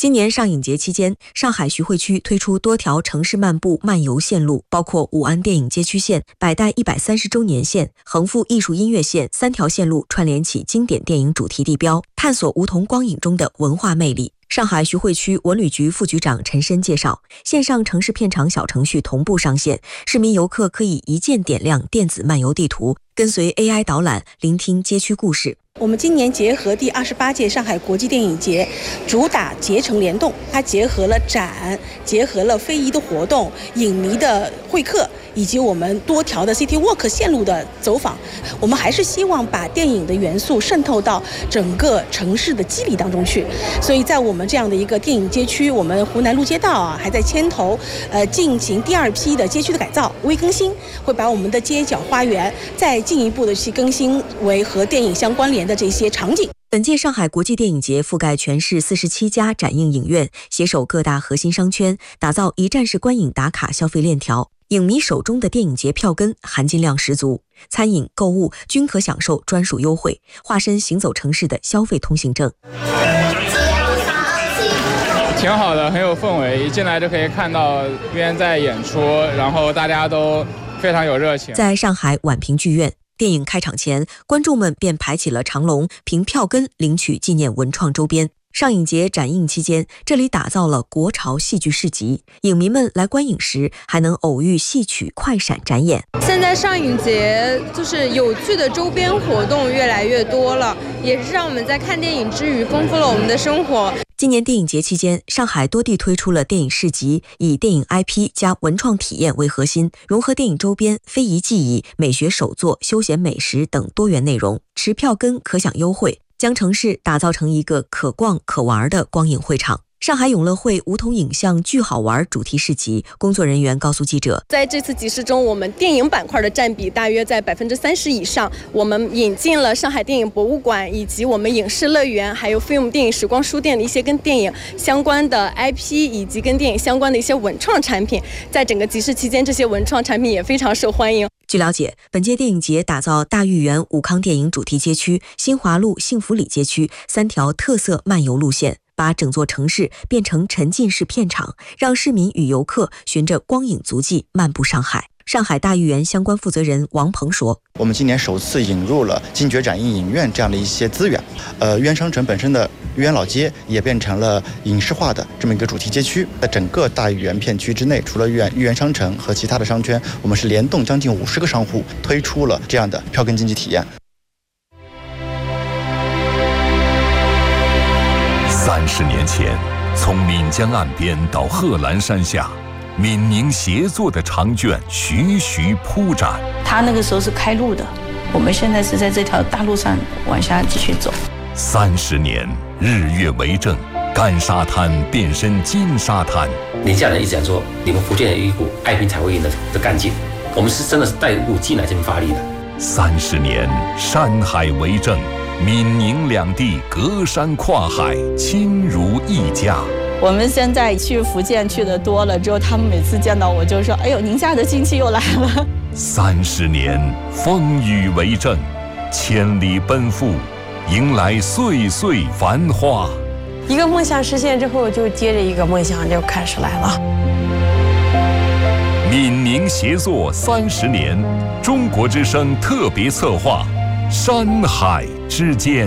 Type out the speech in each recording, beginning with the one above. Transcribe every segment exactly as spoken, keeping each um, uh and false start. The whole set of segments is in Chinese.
今年上影节期间，上海徐汇区推出多条城市漫步漫游线路，包括武安电影街区线、百代一百三十周年线、横幅艺术音乐线三条线路，串联起经典电影主题地标，探索梧桐光影中的文化魅力。上海徐汇区文旅局副局长陈申介绍，线上城市片场小程序同步上线，市民游客可以一键点亮电子漫游地图，跟随 A I 导览，聆听街区故事。 我们今年结合第二十八届上海国际电影节，主打节城联动，它结合了展，结合了非遗的活动、影迷的会客，以及我们多条的 City Walk 线路的走访。我们还是希望把电影的元素渗透到整个城市的肌理当中去。所以在我们这样的一个电影街区，我们湖南路街道啊，还在牵头呃进行第二批的街区的改造、微更新，会把我们的街角花园再进一步的去更新为和电影相关联的这些场景。 本届上海国际电影节覆盖全市四十七家展映影院，携手各大核心商圈，打造一站式观影打卡消费链条。影迷手中的电影节票根含金量十足，餐饮、购物均可享受专属优惠，化身行走城市的消费通行证。 挺好的，很有氛围，一进来就可以看到这边在演出，然后大家都非常有热情。 在上海宛平剧院，电影开场前，观众们便排起了长龙，凭票根领取纪念文创周边。上影节展映期间，这里打造了国潮戏剧市集，影迷们来观影时还能偶遇戏曲快闪展演。 现在上影节就是有趣的周边活动越来越多了，也是让我们在看电影之余丰富了我们的生活。 今年电影节期间，上海多地推出了电影市集，以电影 I P 加文创体验为核心，融合电影周边、非遗技艺、美学手作、休闲美食等多元内容，持票根可享优惠，将城市打造成一个可逛可玩的光影会场。上海永乐汇梧桐影像巨好玩主题市集，工作人员告诉记者， 在这次集市中，我们电影板块的占比大约在百分之三十以上。我们引进了上海电影博物馆以及我们影视乐园，还有 Film 电影时光书店的一些跟电影相关的 I P， 以及跟电影相关的一些文创产品。在整个集市期间，这些文创产品也非常受欢迎。 据了解，本届电影节打造大豫园武康电影主题街区、新华路幸福里街区三条特色漫游路线，把整座城市变成沉浸式片场，让市民与游客循着光影足迹漫步上海。上海大豫园相关负责人王鹏说， 我们今年首次引入了金爵展映影院这样的一些资源，呃，豫园商城本身的豫园老街也变成了影视化的这么一个主题街区。在整个大豫园片区之内，除了豫园豫园商城和其他的商圈，我们是联动将近五十个商户推出了这样的票根经济体验。 三十年前，从岷江岸边到贺兰山下，闽宁协作的长卷徐徐铺展。 他那个时候是开路的，我们现在是在这条大路上往下继续走。 三十年，日月为证，干沙滩变身金沙滩。 宁夏人一直讲说，你们福建有一股爱拼才会赢的的干劲，我们是真的是带入进来这边发力的。 三十年，山海为证，闽宁两地隔山跨海，亲如一家。 我们现在去福建去的多了之后，他们每次见到我就说：“哎呦，宁夏的亲戚又来了。” 三十年，风雨为证，千里奔赴，迎来岁岁繁华。 一个梦想实现之后，就接着一个梦想就开始来了。 闽宁协作三十年，中国之声特别策划，山海之间。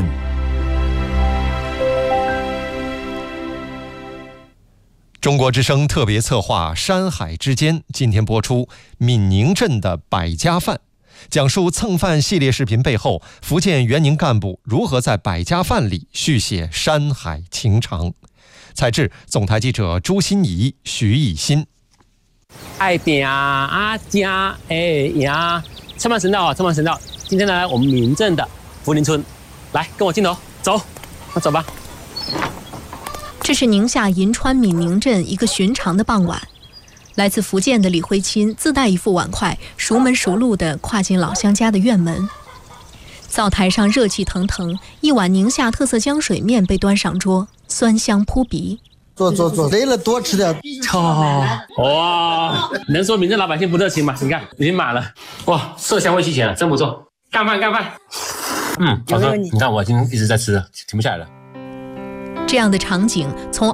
中国之声特别策划《山海之间》今天播出闽宁镇的百家饭，讲述蹭饭系列视频背后福建援宁干部如何在百家饭里续写山海情长。采制总台记者朱欣怡、徐艺新。 爱点啊家哎呀，车满神道啊，车满神道。今天呢，我们闽镇的福林村，来跟我镜头走，那走吧。 这是宁夏银川闽宁镇一个寻常的傍晚，来自福建的李慧钦自带一副碗筷，熟门熟路地跨进老乡家的院门。灶台上热气腾腾，一碗宁夏特色浆水面被端上桌，酸香扑鼻。 坐坐坐，累了多吃点。 哦，哇，能说闽镇老百姓不热情吗？你看已经满了，哇，色香味齐全了，真不错。干饭干饭，嗯，好吃。你看我已经一直在吃，停不下来了。 这样的场景从